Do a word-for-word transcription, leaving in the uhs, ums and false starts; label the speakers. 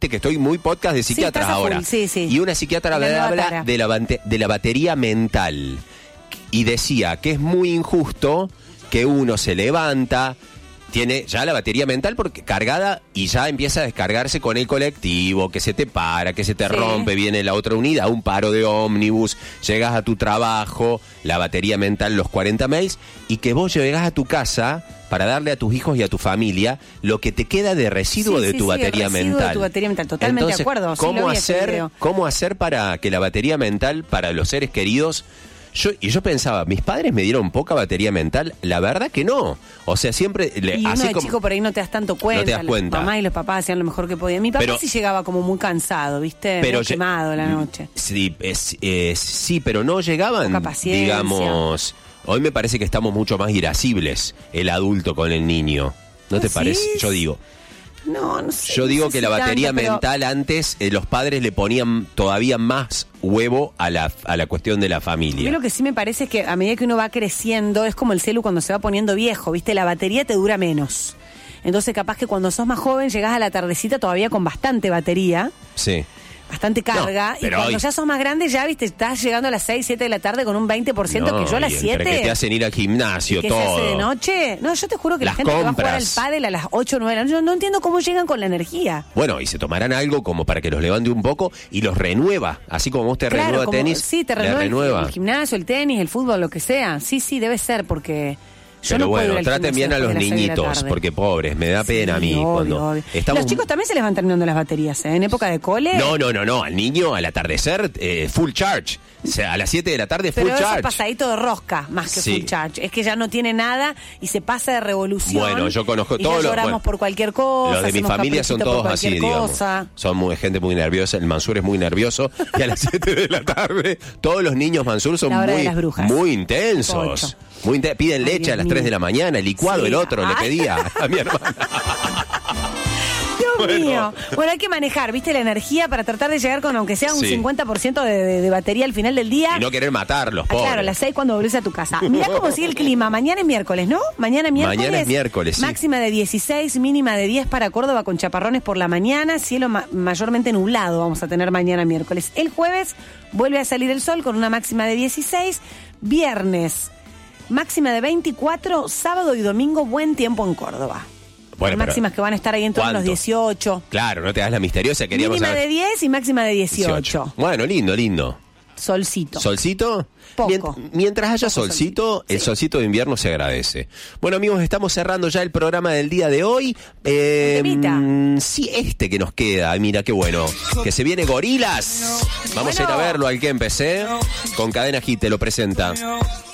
Speaker 1: viste que estoy muy podcast de psiquiatras
Speaker 2: sí,
Speaker 1: ahora.
Speaker 2: Full, sí, sí.
Speaker 1: Y una psiquiatra me habla de la, de la batería mental. Y decía que es muy injusto que uno se levanta, tiene ya la batería mental porque cargada y ya empieza a descargarse con el colectivo, que se te para, que se te sí. rompe, viene la otra unidad, un paro de ómnibus, llegas a tu trabajo, la batería mental, los cuarenta mails, y que vos llegas a tu casa para darle a tus hijos y a tu familia lo que te queda de residuo sí, de,
Speaker 2: sí,
Speaker 1: tu
Speaker 2: sí,
Speaker 1: batería
Speaker 2: el residuo
Speaker 1: mental.
Speaker 2: de tu batería mental, totalmente
Speaker 1: Entonces,
Speaker 2: de acuerdo.
Speaker 1: ¿cómo,
Speaker 2: sí, lo vi
Speaker 1: hacer, ¿Cómo hacer para que la batería mental para los seres queridos... Yo, y yo pensaba, ¿mis padres me dieron poca batería mental? La verdad que no. O sea, siempre... Le,
Speaker 2: y uno
Speaker 1: así
Speaker 2: de
Speaker 1: como,
Speaker 2: chico por ahí no te das tanto cuenta.
Speaker 1: No te das cuenta.
Speaker 2: Los mamás y los papás hacían lo mejor que podían. Mi papá
Speaker 1: pero,
Speaker 2: sí llegaba como muy cansado, ¿viste?
Speaker 1: Pero
Speaker 2: muy quemado a la noche.
Speaker 1: Sí, es, es, sí, pero no llegaban,
Speaker 2: poca paciencia.
Speaker 1: Digamos... Hoy me parece que estamos mucho más irascibles, el adulto con el niño. ¿No te
Speaker 2: ¿Sí?
Speaker 1: parece? Yo digo...
Speaker 2: No, no sé.
Speaker 1: Yo digo
Speaker 2: no sé
Speaker 1: que
Speaker 2: si
Speaker 1: la batería
Speaker 2: tanto,
Speaker 1: mental
Speaker 2: pero...
Speaker 1: antes eh, los padres le ponían todavía más huevo a la, a la cuestión de la familia.
Speaker 2: A mí lo que sí me parece es que a medida que uno va creciendo, es como el celu cuando se va poniendo viejo, ¿viste? La batería te dura menos. Entonces capaz que cuando sos más joven llegás a la tardecita todavía con bastante batería.
Speaker 1: Sí.
Speaker 2: Bastante carga, no, y cuando hoy... ya sos más grande ya, viste, estás llegando a las seis, siete de la tarde con un veinte por ciento no, que yo a las siete...
Speaker 1: que te hacen ir al gimnasio,
Speaker 2: que
Speaker 1: todo.
Speaker 2: se hace de noche. No, yo te juro que
Speaker 1: las
Speaker 2: la gente
Speaker 1: compras.
Speaker 2: que va a jugar al pádel a las ocho o nueve de la noche, yo no entiendo cómo llegan con la energía.
Speaker 1: Bueno, y se tomarán algo como para que los levante un poco y los renueva, así como vos te
Speaker 2: claro,
Speaker 1: renueva
Speaker 2: como,
Speaker 1: tenis,
Speaker 2: sí, te renueva, renueva. El, el gimnasio, el tenis, el fútbol, lo que sea. Sí, sí, debe ser, porque... Yo
Speaker 1: Pero
Speaker 2: no
Speaker 1: bueno, traten bien a los niñitos, porque pobres, me da
Speaker 2: sí,
Speaker 1: pena a mí.
Speaker 2: Obvio,
Speaker 1: cuando
Speaker 2: obvio.
Speaker 1: Estamos...
Speaker 2: Los chicos también se les van terminando las baterías, ¿eh? En época de cole.
Speaker 1: No, no, no, no, al niño al atardecer, eh, full charge. O sea, a las siete de la tarde, full
Speaker 2: Pero
Speaker 1: charge.
Speaker 2: Pero es pasadito de rosca, más que
Speaker 1: sí.
Speaker 2: full charge. Es que ya no tiene nada y se pasa de revolución.
Speaker 1: Bueno, yo conozco todos
Speaker 2: los...
Speaker 1: los...
Speaker 2: lloramos
Speaker 1: bueno,
Speaker 2: por cualquier cosa.
Speaker 1: Los de mi familia son todos así, digamos.
Speaker 2: Cosa.
Speaker 1: Son muy, gente muy nerviosa. El Mansur es muy nervioso. Y a las siete de la tarde, todos los niños Mansur son muy, muy intensos. Muy inten... Piden Ay, leche Dios a las mío. tres de la mañana, el licuado, sí. el otro, Ay. le pedía a mi hermana.
Speaker 2: Dios bueno. mío. Bueno, hay que manejar, ¿viste? La energía para tratar de llegar con, aunque sea un sí. cincuenta por ciento de, de, de batería al final del día.
Speaker 1: Y no querer matarlos,
Speaker 2: ah,
Speaker 1: pobres.
Speaker 2: Claro, a las seis cuando volvés a tu casa. Mirá cómo sigue el clima. Mañana es miércoles, ¿no? Mañana es miércoles.
Speaker 1: Mañana es miércoles, sí.
Speaker 2: Máxima de dieciséis, mínima de diez para Córdoba con chaparrones por la mañana. Cielo ma- mayormente nublado vamos a tener mañana miércoles. El jueves vuelve a salir el sol con una máxima de dieciséis. Viernes, máxima de veinticuatro. Sábado y domingo, buen tiempo en Córdoba. Bueno, máximas que van a estar ahí en torno a los dieciocho.
Speaker 1: Claro, no te das la misteriosa. Queríamos
Speaker 2: Mínima
Speaker 1: saber.
Speaker 2: de diez y máxima de dieciocho.
Speaker 1: dieciocho. Bueno, lindo, lindo.
Speaker 2: Solcito.
Speaker 1: ¿Solcito?
Speaker 2: Poco.
Speaker 1: Mientras haya
Speaker 2: Poco
Speaker 1: solcito,
Speaker 2: solcito.
Speaker 1: el
Speaker 2: sí. solcito
Speaker 1: de invierno se agradece. Bueno, amigos, estamos cerrando ya el programa del día de hoy. Eh, sí, este que nos queda. Mira, qué bueno. Que se viene Gorilas. Vamos bueno. a ir a verlo al que empecé. Con Cadena Hit, te lo presenta.